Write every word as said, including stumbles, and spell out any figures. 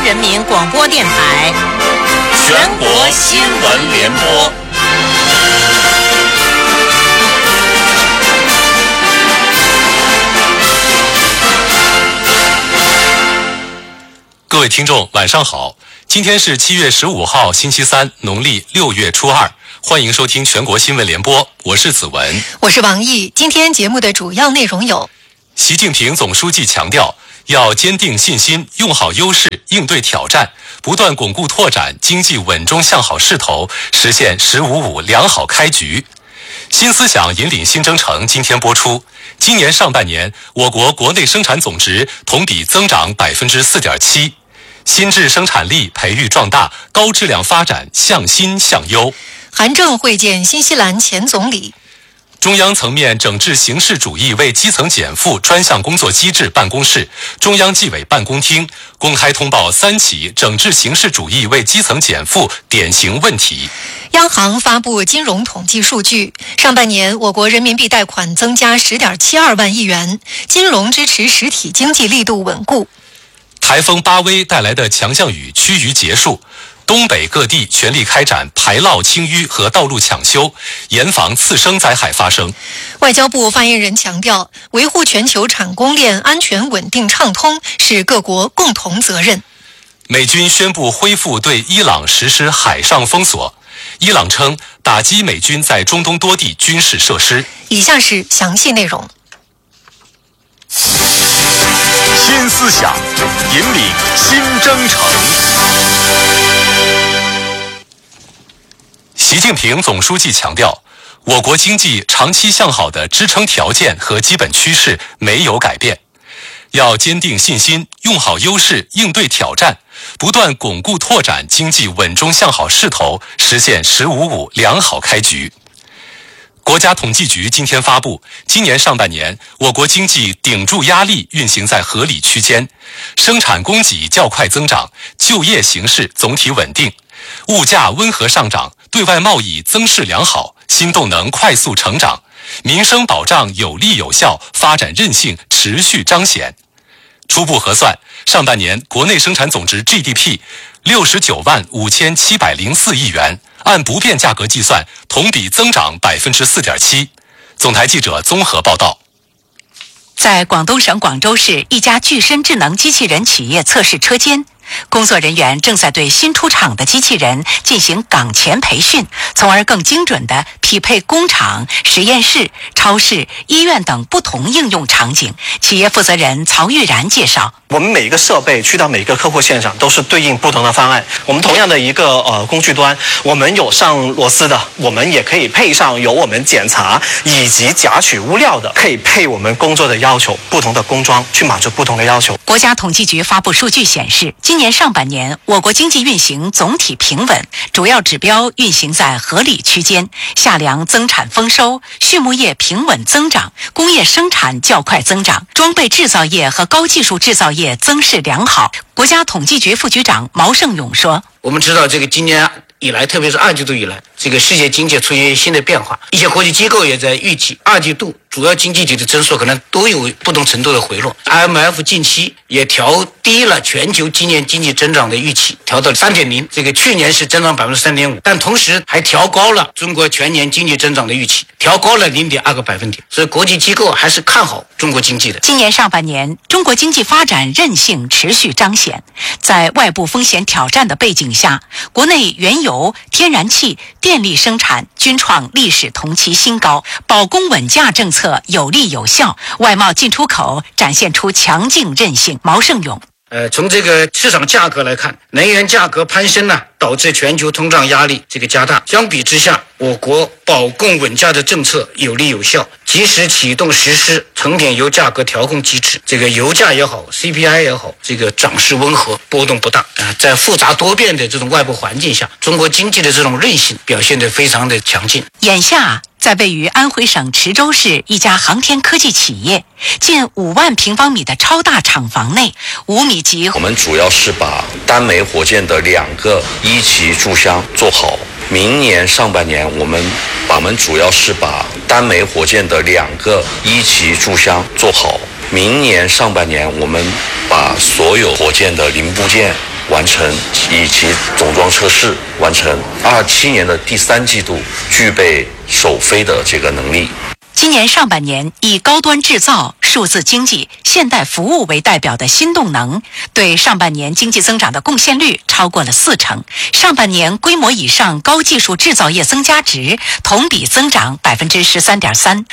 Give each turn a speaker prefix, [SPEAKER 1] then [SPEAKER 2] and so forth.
[SPEAKER 1] 人民广播电台
[SPEAKER 2] 全国新闻联播。
[SPEAKER 3] 各位听众晚上好，今天是七月十五号星期三，农历六月初二，欢迎收听全国新闻联播，我是子文，
[SPEAKER 4] 我是王毅。今天节目的主要内容有：
[SPEAKER 3] 习近平总书记强调，要坚定信心，用好优势，应对挑战，不断巩固拓展经济稳中向好势头，实现“十五五”良好开局。新思想引领新征程今天播出。今年上半年，我国国内生产总值同比增长 百分之四点七， 新质生产力培育壮大，高质量发展向新向优。
[SPEAKER 4] 韩正会见新西兰前总理。
[SPEAKER 3] 中央层面整治形式主义为基层减负专项工作机制办公室、中央纪委办公厅公开通报三起整治形式主义为基层减负典型问题。
[SPEAKER 4] 央行发布金融统计数据，上半年我国人民币贷款增加 十点七二万亿元，金融支持实体经济力度稳固。
[SPEAKER 3] 台风巴威带来的强降雨趋于结束，东北各地全力开展排涝清淤和道路抢修，严防次生灾害发生。
[SPEAKER 4] 外交部发言人强调，维护全球产供链安全稳定畅通是各国共同责任。
[SPEAKER 3] 美军宣布恢复对伊朗实施海上封锁，伊朗称打击美军在中东多地军事设施。
[SPEAKER 4] 以下是详细内容。
[SPEAKER 2] 新思想引领新征程。
[SPEAKER 3] 习近平总书记强调，我国经济长期向好的支撑条件和基本趋势没有改变，要坚定信心，用好优势，应对挑战，不断巩固拓展经济稳中向好势头，实现“十五五”良好开局。国家统计局今天发布，今年上半年我国经济顶住压力运行在合理区间，生产供给较快增长，就业形势总体稳定，物价温和上涨，对外贸易增势良好，新动能快速成长，民生保障有力有效，发展韧性持续彰显。初步核算，上半年国内生产总值 G D P 六十九万五千七百零四亿元，按不变价格计算，同比增长 百分之四点七。总台记者综合报道。
[SPEAKER 5] 在广东省广州市一家具身智能机器人企业测试车间，工作人员正在对新出厂的机器人进行岗前培训，从而更精准地匹配工厂、实验室、超市、医院等不同应用场景。企业负责人曹玉然介绍，
[SPEAKER 6] 我们每一个设备去到每一个客户现场都是对应不同的方案。我们同样的一个呃工序端，我们有上螺丝的，我们也可以配上有我们检查以及夹取物料的，可以配我们工作的要求，不同的工装去满足不同的要求。
[SPEAKER 5] 国家统计局发布数据显示，今年上半年我国经济运行总体平稳，主要指标运行在合理区间，夏粮增产丰收，畜牧业平稳增长，工业生产较快增长，装备制造业和高技术制造业增势良好。国家统计局副局长毛盛勇说，
[SPEAKER 7] 我们知道这个今年以来，特别是二季度以来，这个世界经济出现新的变化，一些国际机构也在预计二季度主要经济体的增速可能都有不同程度的回落。 I M F 近期也调低了全球今年经济增长的预期，调到 三点零， 这个去年是增长 百分之三点五， 但同时还调高了中国全年经济增长的预期，调高了 零点二个百分点，所以国际机构还是看好中国经济的。
[SPEAKER 5] 今年上半年中国经济发展韧性持续彰显，在外部风险挑战的背景下，国内原油、天然气、电力生产均创历史同期新高，保供稳价政策有力有效，外贸进出口展现出强劲韧性。毛盛勇，
[SPEAKER 7] 呃，从这个市场价格来看，能源价格攀升呢，导致全球通胀压力这个加大。相比之下，我国保供稳价的政策有力有效，及时启动实施成品油价格调控机制，这个油价也好 C P I 也好，这个涨势温和，波动不大啊。在复杂多变的这种外部环境下，中国经济的这种韧性表现得非常的强劲。
[SPEAKER 5] 眼下在位于安徽省池州市一家航天科技企业近五万平方米的超大厂房内，五米级
[SPEAKER 8] 我们主要是把单枚火箭的两个一级注箱做好。明年上半年我们我们主要是把单枚火箭的两个一级注箱做好。明年上半年我们把所有火箭的零部件完成，以及总装测试完成。二七年的第三季度具备首飞的这个能力。
[SPEAKER 5] 今年上半年，以高端制造、数字经济、现代服务为代表的新动能，对上半年经济增长的贡献率超过了四成。上半年规模以上高技术制造业增加值同比增长百分之十三点三，